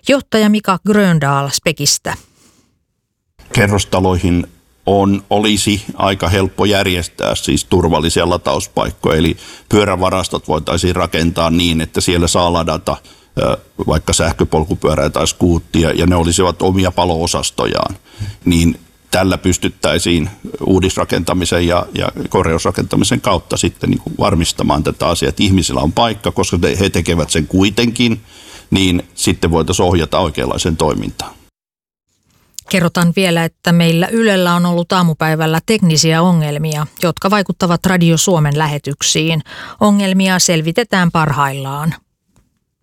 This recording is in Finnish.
Johtaja Mika Gröndahl Spekistä. Kerrostaloihin olisi aika helppo järjestää siis turvallisia latauspaikkoja, eli pyörävarastot voitaisiin rakentaa niin, että siellä saa ladata vaikka sähköpolkupyörää tai skuuttia, ja ne olisivat omia palo-osastojaan, niin tällä pystyttäisiin uudisrakentamisen ja korjausrakentamisen kautta sitten niin kuin varmistamaan tätä asiaa, että ihmisillä on paikka, koska he tekevät sen kuitenkin, niin sitten voitaisiin ohjata oikeanlaiseen toimintaan. Kerrotaan vielä, että meillä Ylellä on ollut aamupäivällä teknisiä ongelmia, jotka vaikuttavat Radio Suomen lähetyksiin. Ongelmia selvitetään parhaillaan.